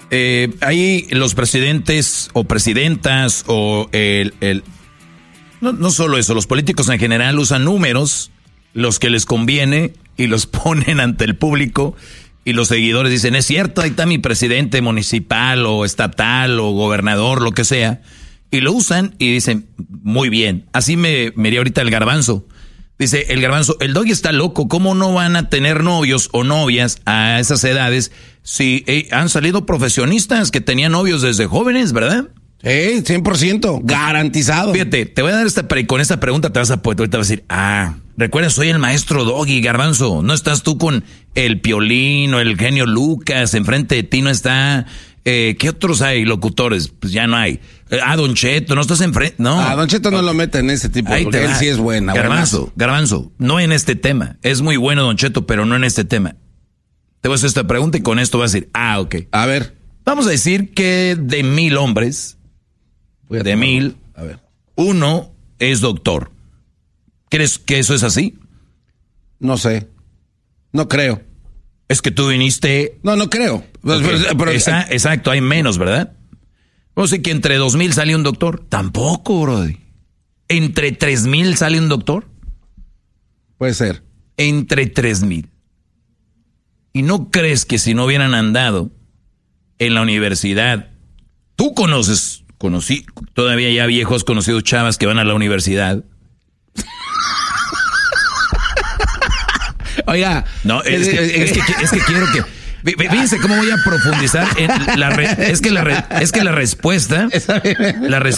Ahí los presidentes o presidentas o no solo eso, los políticos en general usan números, los que les conviene, y los ponen ante el público, y los seguidores dicen, es cierto, ahí está mi presidente municipal o estatal o gobernador, lo que sea, y lo usan y dicen, muy bien. Así me iría ahorita el Garbanzo. Dice el Garbanzo, el Doggy está loco, ¿cómo no van a tener novios o novias a esas edades si han salido profesionistas que tenían novios desde jóvenes, ¿verdad? Sí, 100%, garantizado. Fíjate, te voy a dar con esta pregunta te vas a decir, recuerda, soy el maestro Doggy, Garbanzo, no estás tú con el Piolín o el genio Lucas, enfrente de ti no está, ¿qué otros hay locutores? Pues ya no hay. Don Cheto, no estás enfrente, no. Don Cheto no lo mete en ese tipo, porque él sí es buena. Garbanzo, no en este tema, es muy bueno Don Cheto, pero no en este tema. Te voy a hacer esta pregunta y con esto vas a decir, ok. A ver. Vamos a decir que de 1,000 hombres, de 1,000, uno es doctor. ¿Crees que eso es así? No sé. No creo. Es que tú viniste... No creo. Okay. Exacto, hay menos, ¿verdad? O sea que entre 2,000 sale un doctor. Tampoco, brody. ¿Entre 3,000 sale un doctor? Puede ser. Entre 3,000. ¿Y no crees que si no hubieran andado en la universidad, tú conocí todavía ya viejos conocidos chavas que van a la universidad? Oiga, no, es que quiero que... Fíjense cómo voy a profundizar en la respuesta